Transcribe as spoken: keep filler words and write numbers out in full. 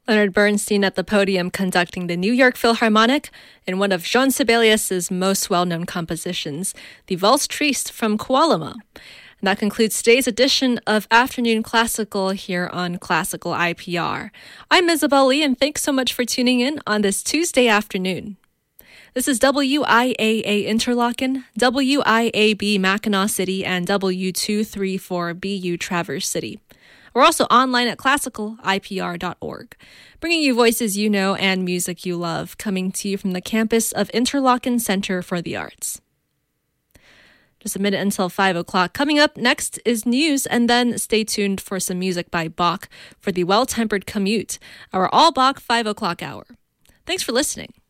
Leonard Bernstein at the podium conducting the New York Philharmonic in one of Jean Sibelius's most well-known compositions, the Valse Triste from Koalama. And that concludes today's edition of Afternoon Classical here on Classical I P R. I'm Isabel Lee, and thanks so much for tuning in on this Tuesday afternoon. This is W I A A Interlaken, W I A B Mackinac City, and W two three four B U Traverse City. We're also online at classical I P R dot org, bringing you voices you know and music you love, coming to you from the campus of Interlaken Center for the Arts. Just a minute until five o'clock. Coming up next is news, and then stay tuned for some music by Bach for the Well-Tempered Commute, our all-Bach five o'clock hour. Thanks for listening.